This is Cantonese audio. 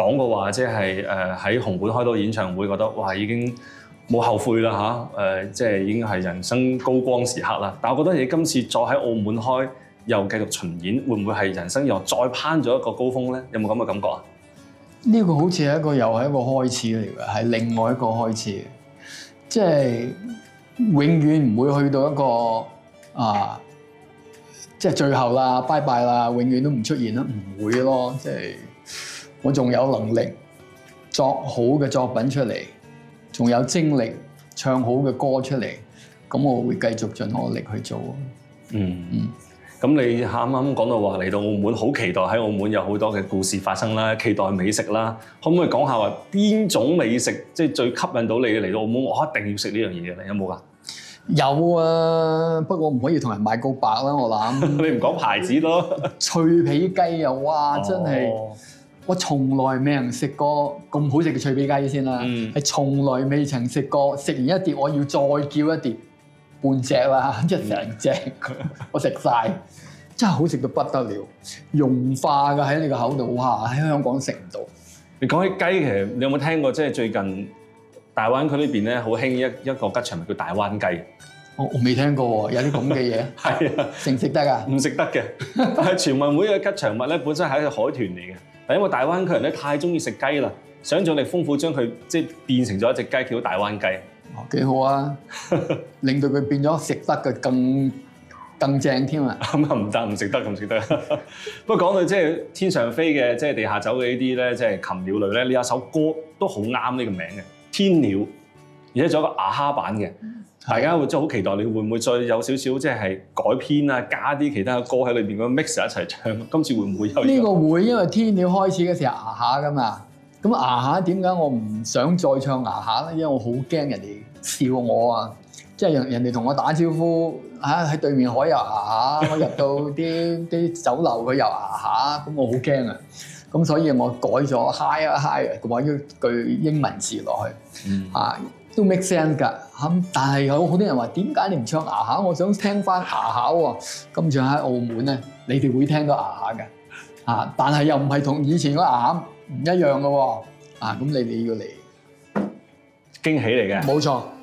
講過話，即係喺紅館開到演唱會，覺得哇已經冇後悔啦嚇，即係已經係人生高光時刻啦。但係我覺得你今次再喺澳門開，又繼續巡演，會唔會係人生又再攀咗一個高峰咧？有冇咁嘅感覺啊？ 呢個好似係又係一個開始嚟嘅，係另外一個開始，即係永遠唔會去到一個即係最後啦，拜拜啦，永遠都唔出現啦，唔會咯。即係我仲有能力作好嘅作品出嚟，仲有精力唱好嘅歌出嚟，咁我會繼續盡我力去做。 咁你啱啱講到話嚟到澳門，好期待喺澳門有好多嘅故事發生啦，期待美食啦，可唔可以講下話邊種美食即係最吸引到你嚟到澳門？我一定要食呢樣嘢嘅，你有冇㗎？ 有啊，不過唔可以同人賣告白啦，我諗。 你唔講牌子咯？ 脆皮雞啊，哇！真係我從來未曾食過咁好食嘅脆皮雞先啦，係從來未曾食過。食完一碟，我要再叫一碟半隻啦，一成隻我食晒，真係好食到不得了，融化嘅喺你個口度，哇！喺香港食唔到。 你講起雞，其實你有冇聽過？即係最近大灣區呢邊咧，好興一個吉祥物叫大灣雞。 我未聽過喎，有啲咁嘅嘢。 係啊， 食唔食得㗎？ 唔食得嘅。但係全運會嘅吉祥物咧，本身係一個海豚嚟嘅。但因為大灣區人咧太中意食雞啦，想像力豐富，將佢即係變成咗一隻雞叫大灣雞。 哦，幾好啊！令到佢變咗食得嘅更正添啊！ 咁啊唔得，唔食得咁食得。不過講到即係天上飛嘅，即係地下走嘅呢啲咧，即係禽鳥類咧，你有首歌都好啱呢個名嘅《天鳥》，而且仲有個牙蝦版嘅。大家會真係好期待，你會唔會再有少少即係改編啊，加啲其他嘅歌喺裏邊咁 mix 一齊唱？今次會唔會有呢個會？因為天鳥開始嘅時候牙蝦㗎嘛。咁牙蝦點解我唔想再唱牙蝦咧？因為我好驚人哋笑我啊！即係人哋同我打招呼喺對面海有牙蝦，我入到啲酒樓佢有牙蝦，咁我好驚啊！咁所以我改咗 hi 啊 hi 啊，改咗句英文字落去都 make sense 㗎。咁但係有好多人話點解你唔唱牙蝦？我想聽翻牙蝦喎。今次喺澳門咧，你哋會聽到牙蝦嘅但係又唔係同以前個牙蝦唔一樣嘅喎。咁你哋要嚟驚喜嚟嘅？ 冇錯。